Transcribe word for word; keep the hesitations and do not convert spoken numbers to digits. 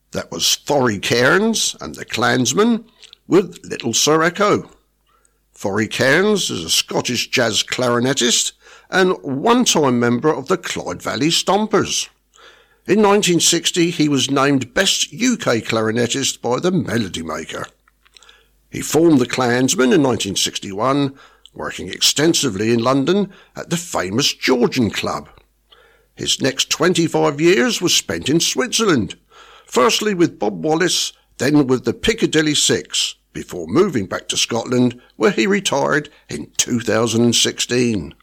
That was Thorry Cairns and the Clansmen with Little Sir Echo. Thorry Cairns is a Scottish jazz clarinetist and one-time member of the Clyde Valley Stompers. In nineteen sixty, he was named Best U K Clarinetist by the Melody Maker. He formed the Clansmen in nineteen sixty-one, working extensively in London at the famous Georgian Club. His next twenty-five years was spent in Switzerland, firstly with Bob Wallace, then with the Piccadilly Six, before moving back to Scotland, where he retired in two thousand sixteen.